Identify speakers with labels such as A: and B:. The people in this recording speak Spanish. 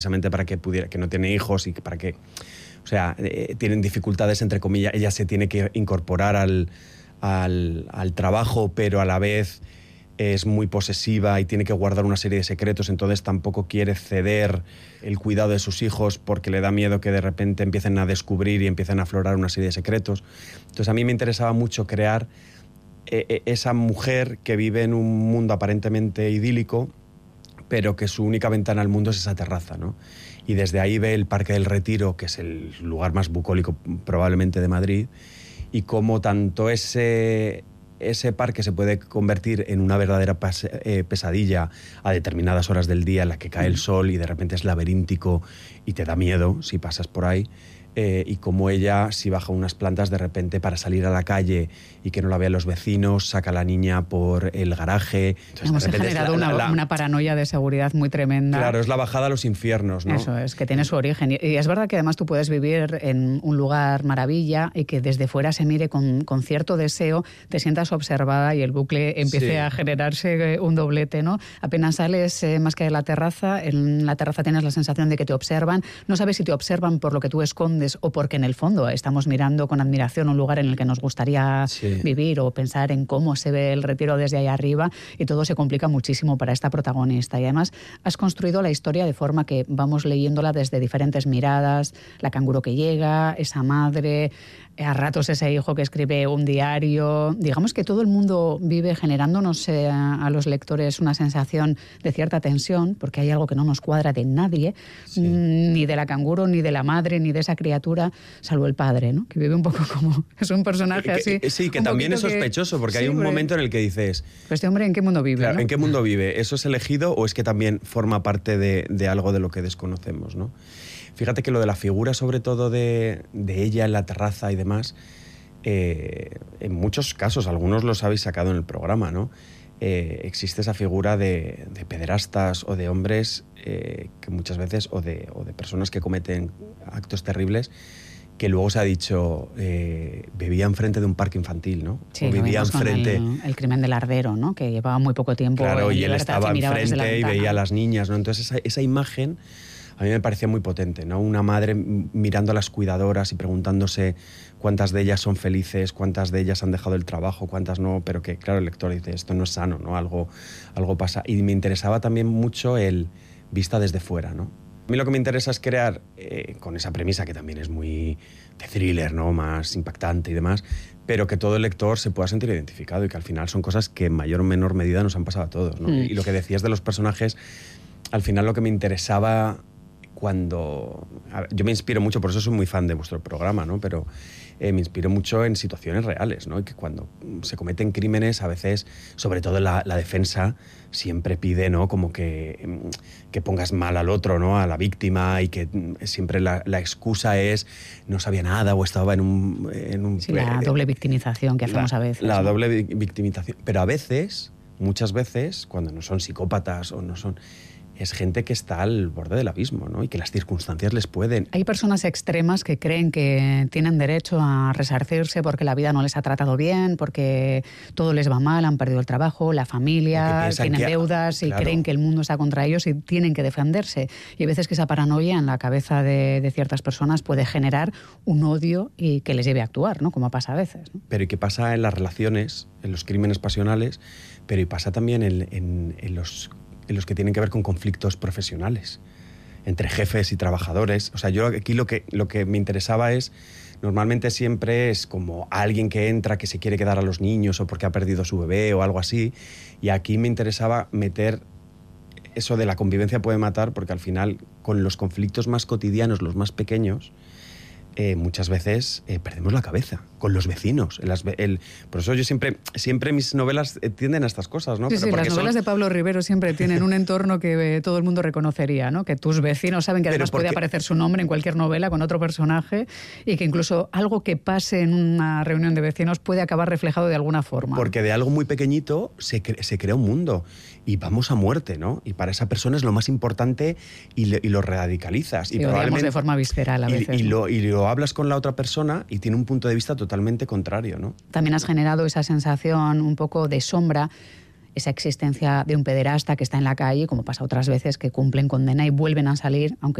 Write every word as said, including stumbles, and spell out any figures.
A: precisamente para que pudiera, que no tiene hijos y para que, o sea, eh, tienen dificultades, entre comillas, ella se tiene que incorporar al, al, al trabajo, pero a la vez es muy posesiva y tiene que guardar una serie de secretos, entonces tampoco quiere ceder el cuidado de sus hijos porque le da miedo que de repente empiecen a descubrir y empiecen a aflorar una serie de secretos. Entonces a mí me interesaba mucho crear eh, esa mujer que vive en un mundo aparentemente idílico, pero que su única ventana al mundo es esa terraza, ¿no? Y desde ahí ve el Parque del Retiro, que es el lugar más bucólico probablemente de Madrid, y cómo tanto ese, ese parque se puede convertir en una verdadera pas, eh, pesadilla a determinadas horas del día en la que cae el sol y de repente es laberíntico y te da miedo si pasas por ahí. Eh, y como ella, si baja unas plantas de repente para salir a la calle y que no la vean los vecinos, saca a la niña por el garaje.
B: Entonces, Hemos generado la, una, la, una paranoia de seguridad muy tremenda.
A: Claro, es la bajada a los infiernos, ¿no?
B: Eso es, que tiene su origen. Y, y es verdad que además tú puedes vivir en un lugar maravilla y que desde fuera se mire con, con cierto deseo, te sientas observada y el bucle empiece sí. a generarse un doblete, ¿no? Apenas sales eh, más que de la terraza, en la terraza tienes la sensación de que te observan, no sabes si te observan por lo que tú escondes o porque en el fondo estamos mirando con admiración un lugar en el que nos gustaría sí. vivir o pensar en cómo se ve el Retiro desde ahí arriba, y todo se complica muchísimo para esta protagonista. Y además has construido la historia de forma que vamos leyéndola desde diferentes miradas, la canguro que llega, esa madre, a ratos ese hijo que escribe un diario. Digamos que todo el mundo vive generándonos eh, a los lectores una sensación de cierta tensión, porque hay algo que no nos cuadra de nadie, sí. ni de la canguro, ni de la madre, ni de esa criatura, salvo el padre, ¿no? Que vive un poco como... Es un personaje
A: que,
B: así...
A: Sí, que también es sospechoso, porque sí, hay un hombre, momento en el que dices...
B: Pues este hombre, ¿en qué mundo vive?
A: Claro,
B: ¿no?
A: ¿en qué mundo vive? ¿Eso es elegido o es que también forma parte de, de algo de lo que desconocemos, ¿no? Fíjate que lo de la figura, sobre todo de, de ella en la terraza y demás, eh, en muchos casos, algunos los habéis sacado en el programa, ¿no? Eh, existe esa figura de, de pederastas o de hombres eh, que muchas veces, o de, o de personas que cometen actos terribles, que luego se ha dicho, eh, bebía enfrente de un parque infantil, ¿no?
B: Sí,
A: o vivía enfrente...
B: El, el crimen del Ardero, ¿no? Que llevaba muy poco tiempo.
A: Claro,
B: en
A: y él estaba
B: y
A: enfrente y veía a las niñas, ¿no? Entonces esa, esa imagen a mí me parecía muy potente, ¿no? Una madre mirando a las cuidadoras y preguntándose cuántas de ellas son felices, cuántas de ellas han dejado el trabajo, cuántas no, pero que, claro, el lector dice, esto no es sano, ¿no? Algo, algo pasa. Y me interesaba también mucho el vista desde fuera, ¿no? A mí lo que me interesa es crear, eh, con esa premisa que también es muy de thriller, ¿no? Más impactante y demás, pero que todo el lector se pueda sentir identificado y que al final son cosas que en mayor o menor medida nos han pasado a todos, ¿no? Mm. Y lo que decías de los personajes, al final lo que me interesaba cuando... A ver, yo me inspiro mucho, por eso soy muy fan de vuestro programa, ¿no? Pero eh, me inspiro mucho en situaciones reales, ¿no? Y que cuando se cometen crímenes, a veces, sobre todo la, la defensa, siempre pide, ¿no? Como que, que pongas mal al otro, ¿no? A la víctima, y que siempre la, la excusa es no sabía nada o estaba en un... En un
B: sí, la eh, doble victimización que hacemos
A: la,
B: a veces.
A: La
B: ¿no?
A: doble victimización. Pero a veces, muchas veces, cuando no son psicópatas o no son... es gente que está al borde del abismo, ¿no? Y que las circunstancias les pueden...
B: Hay personas extremas que creen que tienen derecho a resarcirse porque la vida no les ha tratado bien, porque todo les va mal, han perdido el trabajo, la familia, tienen que, deudas y claro. creen que el mundo está contra ellos y tienen que defenderse. Y hay veces que esa paranoia en la cabeza de, de ciertas personas puede generar un odio y que les lleve a actuar, ¿no? Como pasa a veces, ¿no?
A: Pero y que pasa en las relaciones, en los crímenes pasionales, pero y pasa también en, en, en los... en los que tienen que ver con conflictos profesionales entre jefes y trabajadores. O sea, yo aquí lo que, lo que me interesaba es, normalmente siempre es como alguien que entra, que se quiere quedar a los niños o porque ha perdido su bebé o algo así, y aquí me interesaba meter eso de la convivencia puede matar, porque al final con los conflictos más cotidianos, los más pequeños, Eh, muchas veces eh, perdemos la cabeza con los vecinos. Las, el, por eso yo siempre, siempre mis novelas tienden a estas cosas, ¿no?
B: Sí,
A: Pero
B: sí, las novelas son... de Pablo Rivero siempre tienen un entorno que eh, todo el mundo reconocería, ¿no? Que tus vecinos saben que además porque... puede aparecer su nombre en cualquier novela con otro personaje y que incluso algo que pase en una reunión de vecinos puede acabar reflejado de alguna forma.
A: Porque de algo muy pequeñito se, cre- se crea un mundo y vamos a muerte, ¿no? Y para esa persona es lo más importante y, le, y lo radicalizas.
B: Sí,
A: y probablemente
B: de forma visceral a veces.
A: Y, y, lo, y lo hablas con la otra persona y tiene un punto de vista totalmente contrario, ¿no?
B: También has generado esa sensación un poco de sombra esa existencia de un pederasta que está en la calle, como pasa otras veces, que cumplen condena y vuelven a salir, aunque